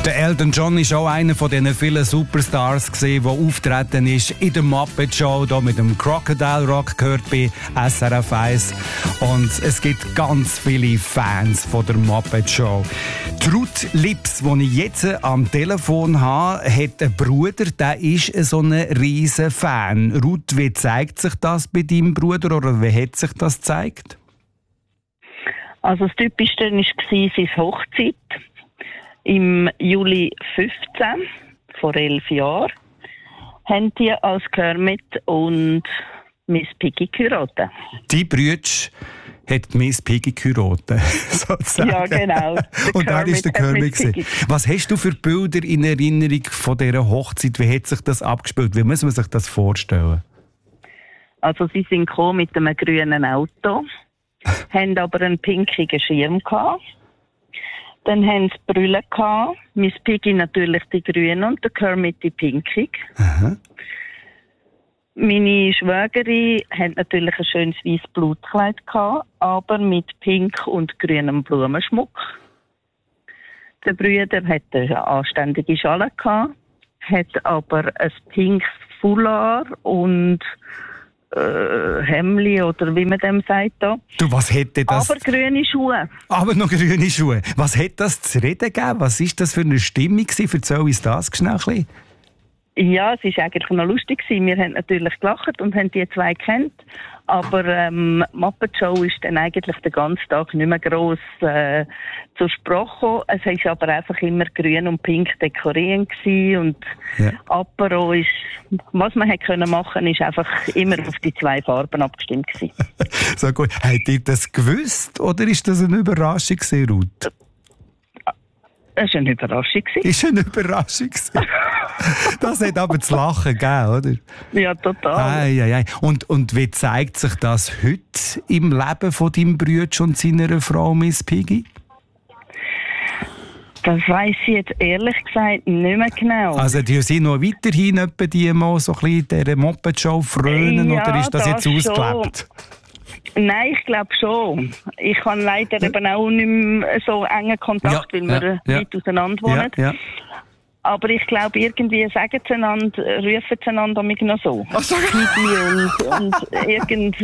Der Elton John ist auch einer von diesen vielen Superstars gewesen, der auftreten ist in der Muppet Show, hier mit dem Crocodile Rock gehört bei SRF 1. Und es gibt ganz viele Fans von der Muppet Show. Die Ruth Lips, die ich jetzt am Telefon habe, hat einen Bruder, der ist so ein riesen Fan. Ruth, wie zeigt sich das bei deinem Bruder oder wie hat sich das gezeigt? Also das Typischste war seine Hochzeit. Im Juli 15, vor 11 Jahren, haben die als Kermit und Miss Piggy geheiratet. Die Brütsch hat Miss Piggy geheiratet, sozusagen. Ja, genau. Und wer war der Kermit? Was hast du für Bilder in Erinnerung von dieser Hochzeit? Wie hat sich das abgespielt? Wie muss man sich das vorstellen? Also sie sind gekommen mit einem grünen Auto, haben aber einen pinkigen Schirm gehabt. Dann haben sie Brille gehabt. Miss Piggy natürlich die grüne und der Kermit die pinkig. Aha. Meine Schwägerin hat natürlich ein schönes weißes Blutkleid gehabt, aber mit pink und grünem Blumenschmuck. Der Bruder hat eine anständige Schale gehabt, hat aber ein pinkes Foulard und Hemli oder wie man dem sagt da. Du, was hätte das? Aber grüne Schuhe. Aber noch grüne Schuhe. Was hat das zu reden gegeben? Was war das für eine Stimmung? Erzähl uns das schnell ein bisschen. Ja, es war eigentlich noch lustig. Wir haben natürlich gelacht und haben die zwei gekannt. Aber Muppet Show ist dann eigentlich den ganzen Tag nicht mehr gross zur Sprache gekommen. Es war aber einfach immer grün und pink dekoriert und ja. Apero ist, was man hätte machen können, ist einfach immer auf die zwei Farben abgestimmt gewesen. So gut. Habt ihr das gewusst oder ist das eine Überraschung gewesen, Ruth? Das war eine Überraschung. Ist eine Überraschung gewesen. Das hat aber zu lachen gegeben, oder? Ja, total. Ei. Und wie zeigt sich das heute im Leben von deinem Bruder und seiner Frau Miss Piggy? Das weiss ich jetzt ehrlich gesagt nicht mehr genau. Also die sind noch weiterhin etwa die mal so ein bisschen dieser Muppet-Show frönen ja, oder ist das jetzt ausgelebt? Nein, ich glaube schon. Ich habe leider eben auch nicht mehr so engen Kontakt, weil wir weit auseinander wohnen. Ja. Aber ich glaube, irgendwie sagen sie einander, rufen sie einander noch so. und irgend...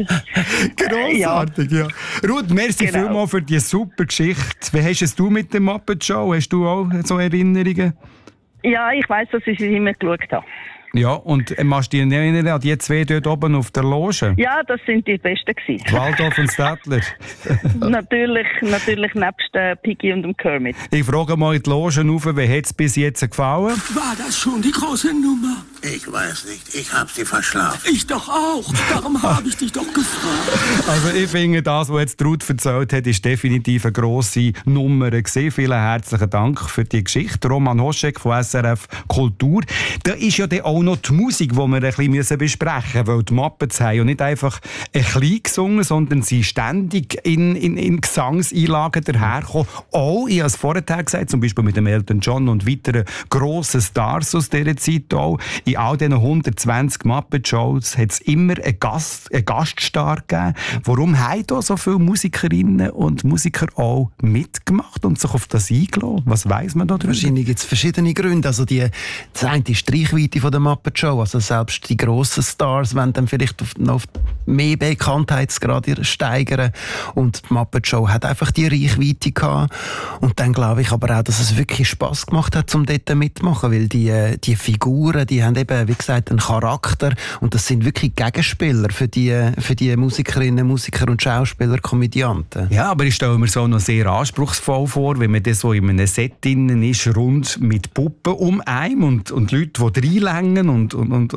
Grossartig, ja. Ruth, merci vielmals für die super Geschichte. Wie hast du mit der Muppet Show? Hast du auch so Erinnerungen? Ja, ich weiss, dass ich sie immer geschaut habe. Ja, und machst du dich erinnern an die zwei dort oben auf der Loge? Ja, das sind die Besten gewesen. Waldorf und Stadler. natürlich nebst Piggy und dem Kermit. Ich frage mal in die Logen auf, wie hat es bis jetzt gefallen? War das schon die große Nummer? Ich weiß nicht, ich hab sie verschlafen. Ich doch auch, darum habe ich dich doch gefragt. Also ich finde, das, was jetzt Ruth erzählt hat, ist definitiv eine grosse Nummer gewesen. Vielen herzlichen Dank für die Geschichte. Roman Hoschek von SRF Kultur. Da ist ja dann auch noch die Musik, die wir ein bisschen besprechen müssen, weil die Muppets haben ja nicht einfach ein bisschen gesungen, sondern sie ständig in Gesangseinlagen daherkommen. Auch, ich habe es vorher gesagt, zum Beispiel mit dem Elton John und weiteren grossen Stars aus dieser Zeit auch. In all diesen 120 Muppet-Shows hat es immer einen Gaststar gegeben. Warum haben da so viele Musikerinnen und Musiker auch mitgemacht und sich auf das eingelassen? Was weiss man da drüber? Wahrscheinlich gibt es verschiedene Gründe. Also das eine ist die Reichweite von der Muppet Show. Also selbst die grossen Stars wollen dann vielleicht auf mehr Bekanntheitsgrad steigern. Und die Muppet Show hat einfach die Reichweite gehabt. Und dann glaube ich aber auch, dass es wirklich Spass gemacht hat, um dort mitzumachen. Weil die Figuren, die haben eben, wie gesagt, einen Charakter. Und das sind wirklich Gegenspieler für die Musikerinnen, Musiker und Schauspieler, Komödianten. Ja, aber ich stelle mir so noch sehr anspruchsvoll vor, wenn man so in einem Set drin ist, rund mit Puppen um einen und Leute, die reinlängen und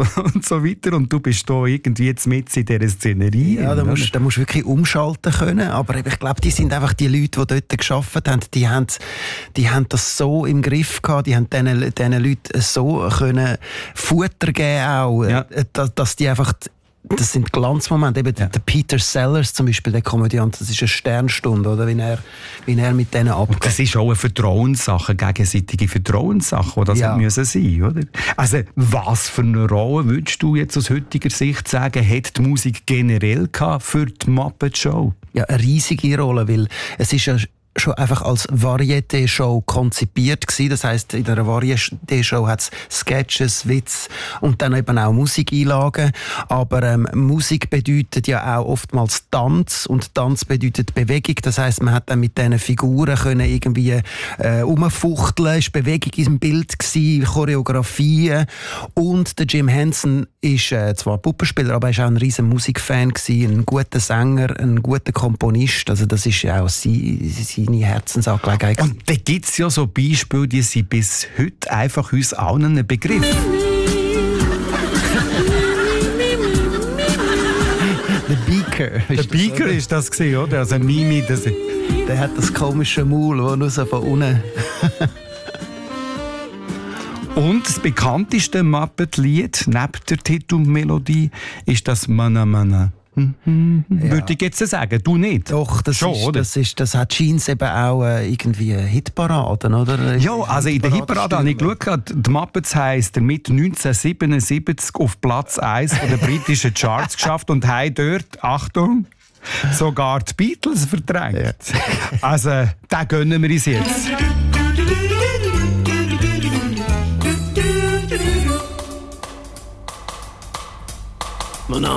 so weiter. Und du bist da irgendwie jetzt mit in dieser Szenerie. Ja, da musst du wirklich umschalten können. Aber ich glaube, die sind einfach die Leute, die dort gearbeitet haben, die haben das so im Griff gehabt, die haben diesen Leuten so können Futter geben auch, ja. dass die einfach... Das sind Glanzmomente. Eben der Peter Sellers zum Beispiel, der Komödiant, das ist eine Sternstunde, oder? Wie er mit denen abgeht. Und das ist auch eine Vertrauenssache, eine gegenseitige Vertrauenssache, die das müssen sein, oder? Also, was für eine Rolle würdest du jetzt aus heutiger Sicht sagen, hat die Musik generell gehabt für die Muppet Show? Ja, eine riesige Rolle, weil es ist ja schon einfach als Varieté-Show konzipiert gewesen. Das heisst, in einer Varieté-Show hat es Sketches, Witz und dann eben auch Musikeinlagen. Aber Musik bedeutet ja auch oftmals Tanz und Tanz bedeutet Bewegung. Das heisst, man hat dann mit diesen Figuren können irgendwie rumfuchteln, es war Bewegung im Bild gewesen, Choreografien. Und der Jim Henson ist zwar Puppenspieler, aber er war auch ein riesen Musikfan gewesen, ein guter Sänger, ein guter Komponist. Also das ist ja auch seine Herzensangelegenheit. Und da gibt es ja so Beispiele, die sind bis heute einfach uns allen ein Begriff. Der Beaker. Der Beaker ist das gewesen, oder? Also Mimi, der hat das komische Maul, das nur so von unten... Und das bekannteste Muppet-Lied, neben der Titelmelodie, ist das «Mana Mana». Würde ich jetzt sagen, du nicht? Doch, das hat Jeans eben auch irgendwie Hitparaden, oder? Ja, also in der Hitparade habe ich geschaut, die Muppets haben damit 1977 auf Platz 1 der britischen Charts geschafft und haben dort, Achtung, sogar die Beatles verdrängt. Ja. Also, den gönnen wir uns jetzt.